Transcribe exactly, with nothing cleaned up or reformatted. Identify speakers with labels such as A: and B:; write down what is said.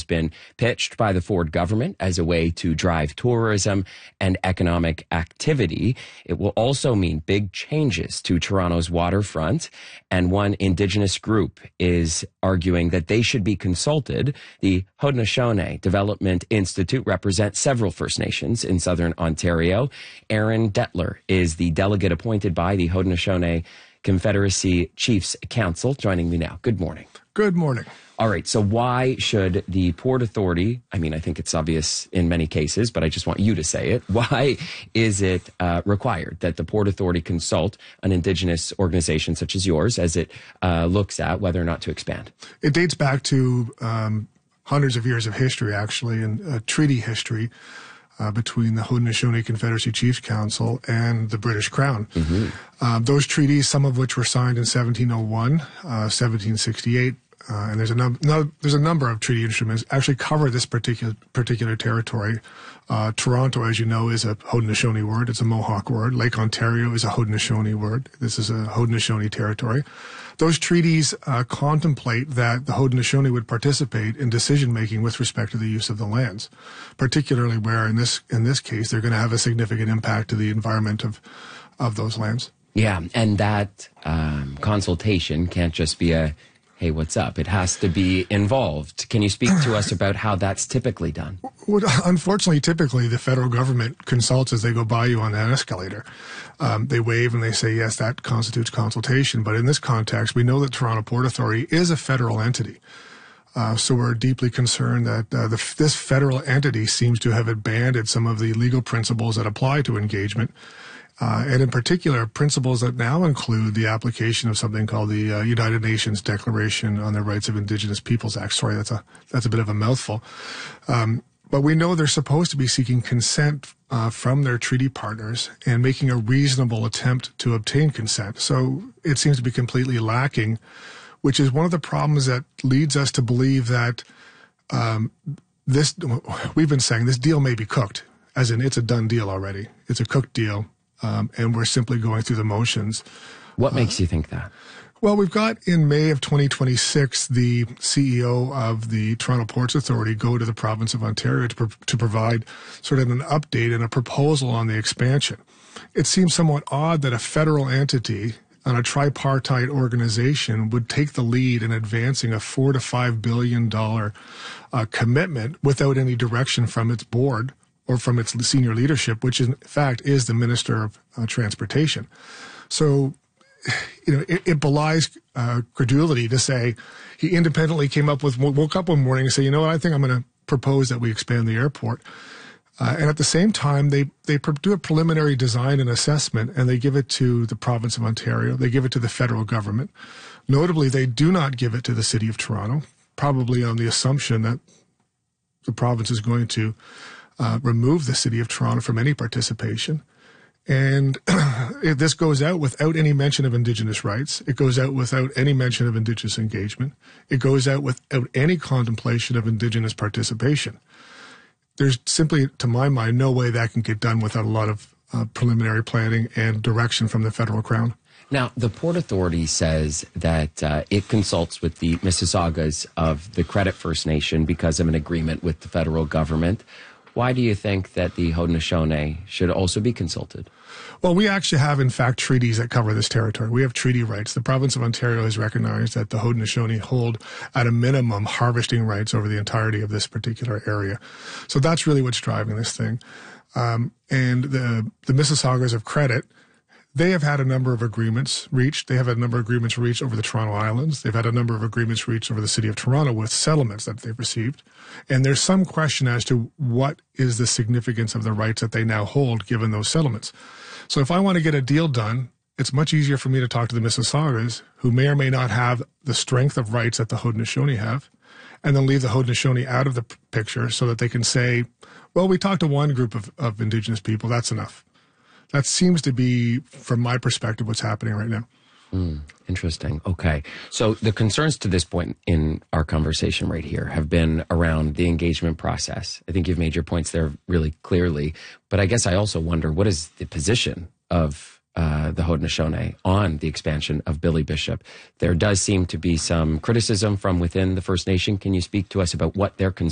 A: been pitched by the Ford government as a way to drive tourism and economic activity. It will also mean big changes to Toronto's waterfront, and one Indigenous group is arguing that they should be consulted. The Haudenosaunee Development Institute represents several First Nations in southern Ontario. Aaron Detler is the delegate appointed by the Haudenosaunee Confederacy Chiefs Council, joining me now. Good morning.
B: Good morning.
A: All right, so why should the Port Authority, I mean, I think it's obvious in many cases, but I just want you to say it. Why is it uh, required that the Port Authority consult an Indigenous organization such as yours as it uh, looks at whether or not to expand?
B: It dates back to um, hundreds of years of history, actually, and uh, treaty history uh, between the Haudenosaunee Confederacy Chiefs Council and the British Crown. Mm-hmm. Uh, those treaties, some of which were signed in seventeen oh one, uh, seventeen sixty-eight, Uh, and there's a, num- no, there's a number of treaty instruments actually cover this particular particular territory. Uh, Toronto, as you know, is a Haudenosaunee word. It's a Mohawk word. Lake Ontario is a Haudenosaunee word. This is a Haudenosaunee territory. Those treaties uh, contemplate that the Haudenosaunee would participate in decision-making with respect to the use of the lands, particularly where, in this in this case, they're going to have a significant impact to the environment of, of those lands.
A: Yeah, and that um, consultation can't just be a hey, what's up? It has to be involved. Can you speak to us about how that's typically done?
B: Well, unfortunately, typically the federal government consults as they go by you on that escalator. Um, they wave and they say, yes, that constitutes consultation. But in this context, we know that Toronto Port Authority is a federal entity. Uh, so we're deeply concerned that uh, the, this federal entity seems to have abandoned some of the legal principles that apply to engagement. Uh, and in particular, principles that now include the application of something called the uh, United Nations Declaration on the Rights of Indigenous Peoples Act. Sorry, that's a that's a bit of a mouthful. Um, but we know they're supposed to be seeking consent uh, from their treaty partners and making a reasonable attempt to obtain consent. So it seems to be completely lacking, which is one of the problems that leads us to believe that um, this, we've been saying this deal may be cooked, as in it's a done deal already. It's a cooked deal. Um, and we're simply going through the motions.
A: What makes uh, you think that?
B: Well, we've got in May of twenty twenty-six, the C E O of the Toronto Ports Authority go to the province of Ontario to, pro- to provide sort of an update and a proposal on the expansion. It seems somewhat odd that a federal entity and a tripartite organization would take the lead in advancing a four to five billion dollar uh, commitment without any direction from its board or from its senior leadership, which in fact is the Minister of uh, Transportation. So, you know, it, it belies uh, credulity to say he independently came up with, woke up one morning and said, you know what, I think I'm going to propose that we expand the airport. Uh, and at the same time, they, they do a preliminary design and assessment, and they give it to the province of Ontario. They give it to the federal government. Notably, they do not give it to the city of Toronto, probably on the assumption that the province is going to Uh, remove the city of Toronto from any participation. And this goes out without any mention of Indigenous rights. It goes out without any mention of Indigenous engagement. It goes out without any contemplation of Indigenous participation. There's simply, to my mind, no way that can get done without a lot of uh, preliminary planning and direction from the federal crown.
A: Now, the Port Authority says that uh, it consults with the Mississaugas of the Credit First Nation because of an agreement with the federal government. Why do you think that the Haudenosaunee should also be consulted?
B: Well, we actually have, in fact, treaties that cover this territory. We have treaty rights. The province of Ontario has recognized that the Haudenosaunee hold, at a minimum, harvesting rights over the entirety of this particular area. So that's really what's driving this thing. Um, and the, the Mississaugas of Credit, they have had a number of agreements reached. They have had a number of agreements reached over the Toronto Islands. They've had a number of agreements reached over the city of Toronto with settlements that they've received. And there's some question as to what is the significance of the rights that they now hold given those settlements. So if I want to get a deal done, it's much easier for me to talk to the Mississaugas, who may or may not have the strength of rights that the Haudenosaunee have, and then leave the Haudenosaunee out of the p- picture so that they can say, well, we talked to one group of, of Indigenous people, that's enough. That seems to be, from my perspective, what's happening right now.
A: Mm, interesting. Okay. So the concerns to this point in our conversation right here have been around the engagement process. I think you've made your points there really clearly. But I guess I also wonder, what is the position of uh, the Haudenosaunee on the expansion of Billy Bishop? There does seem to be some criticism from within the First Nation. Can you speak to us about what their concerns